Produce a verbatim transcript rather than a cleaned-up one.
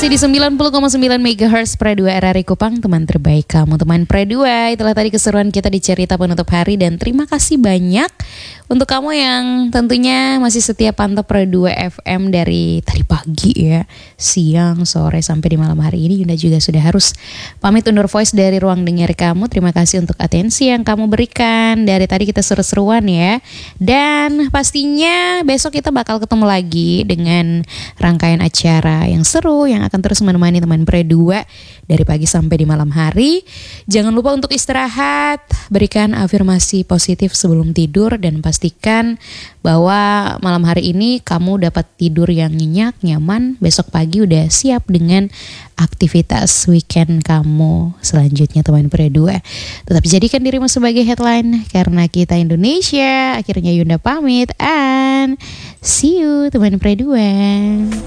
Masih di sembilan puluh koma sembilan megahertz Pre dua R R I Kupang, teman terbaik kamu, teman Pre dua. Itulah tadi keseruan kita di cerita penutup hari, dan terima kasih banyak untuk kamu yang tentunya masih setia pantau Pre dua F M dari tadi pagi ya, siang, sore, sampai di malam hari ini. Yunda juga sudah harus pamit undur voice dari ruang dengar kamu. Terima kasih untuk atensi yang kamu berikan. Dari tadi kita seru-seruan ya. Dan pastinya besok kita bakal ketemu lagi dengan rangkaian acara yang seru yang akan terus menemani teman Pre dua dari pagi sampai di malam hari. Jangan lupa untuk istirahat, berikan afirmasi positif sebelum tidur, dan pastikan bahwa malam hari ini kamu dapat tidur yang nyenyak, nyaman. Besok pagi udah siap dengan aktivitas weekend kamu selanjutnya, teman Pre dua. Tetap jadikan dirimu sebagai headline, karena kita Indonesia. Akhirnya Yunda pamit, and see you teman Pre dua.